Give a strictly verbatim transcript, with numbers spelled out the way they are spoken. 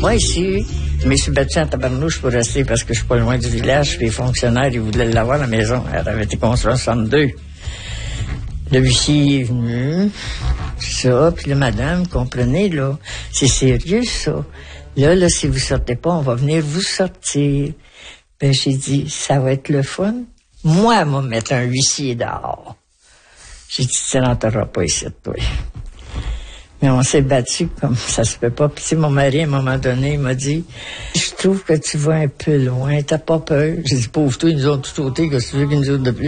Moi, ici, je me suis battue en tabarnouche pour rester parce que je suis pas loin du village, puis les fonctionnaires, ils voulaient l'avoir, la maison. Elle avait été construite en soixante-deux. Le huissier est venu, ça, puis là, madame, comprenez, là, c'est sérieux, ça. Là, là, si vous sortez pas, on va venir vous sortir. Ben, j'ai dit, ça va être le fun. Moi, moi, mettre un huissier dehors. J'ai dit, tu n'entreras pas ici, toi. Mais on s'est battu comme ça se peut pas. Puis, tu sais, mon mari, à un moment donné, il m'a dit, je trouve que tu vas un peu loin, t'as pas peur? J'ai dit, pauvre toi, ils nous ont tout ôté, qu'est-ce que tu veux qu'ils nous autres de plus?